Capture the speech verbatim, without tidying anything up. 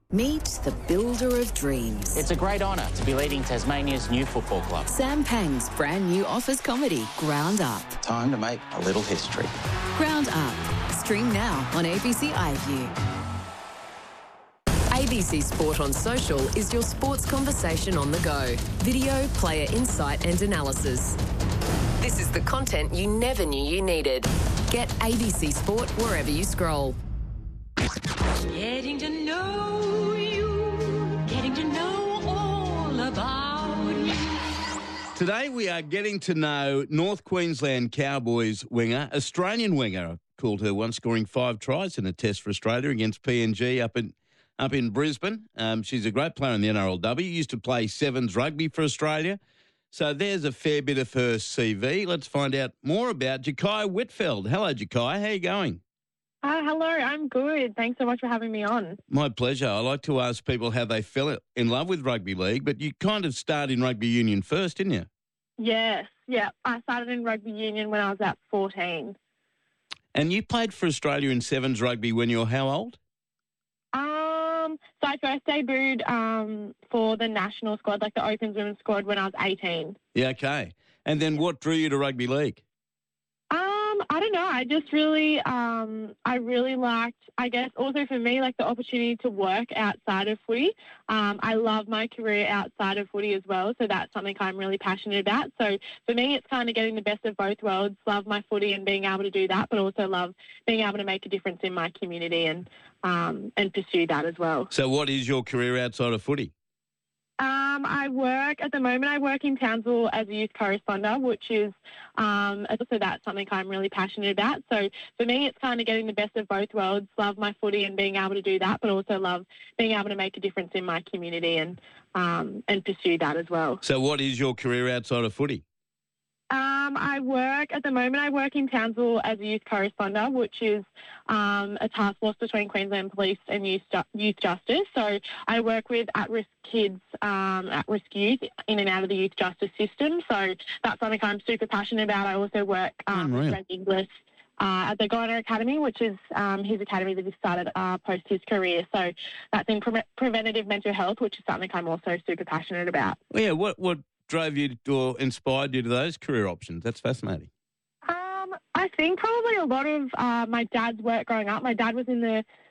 Meet the builder of dreams. It's a great honour to be leading Tasmania's new football club. Sam Pang's brand new office comedy, Ground Up. Time to make a little history. Ground Up. Stream now on A B C iView. A B C Sport on Social is your sports conversation on the go. Video, player insight and analysis. This is the content you never knew you needed. Get A B C Sport wherever you scroll. Getting to know you, getting to know all about you. Today we are getting to know North Queensland Cowboys winger, Australian winger, I called her once, scoring five tries in a test for Australia against P N G up in up in Brisbane. Um, she's a great player in the N R L W, used to play sevens rugby for Australia. So there's a fair bit of her C V. Let's find out more about Jakaya Whitfeld. Hello, Jakaya. How are you going? Uh, hello, I'm good. Thanks so much for having me on. My pleasure. I like to ask people how they fell in love with rugby league, but you kind of started in rugby union first, didn't you? Yes, yeah. I started in rugby union when I was at fourteen. And you played for Australia in sevens rugby when you were how old? Um, so I first debuted um, for the national squad, like the Opens women's squad, when I was eighteen. Yeah, okay. And then what drew you to rugby league? Um, I don't know. I just really, um, I really liked, I guess, also for me, like the opportunity to work outside of footy. Um, I love my career outside of footy as well, so that's something I'm really passionate about. So for me, it's kind of getting the best of both worlds, love my footy and being able to do that, but also love being able to make a difference in my community and um, and pursue that as well. So what is your career outside of footy? Um, I work, at the moment, I work in Townsville as a youth correspondent, which is, um, also that's something I'm really passionate about. So for me, it's kind of getting the best of both worlds, love my footy and being able to do that, but also love being able to make a difference in my community and um, and pursue that as well. So what is your career outside of footy? Um, I work, at the moment, I work in Townsville as a youth correspondent, which is um, a task force between Queensland Police and Youth, Ju- youth Justice. So I work with at-risk kids, um, at-risk youth in and out of the youth justice system. So that's something I'm super passionate about. I also work um, with Greg Inglis uh, at the Goiner Academy, which is um, his academy that he started uh, post his career. So that's in pre- preventative mental health, which is something I'm also super passionate about. Well, yeah, what what drove you to, or inspired you to those career options? That's fascinating. Um, I think probably a lot of uh, my dad's work growing up. My dad was in the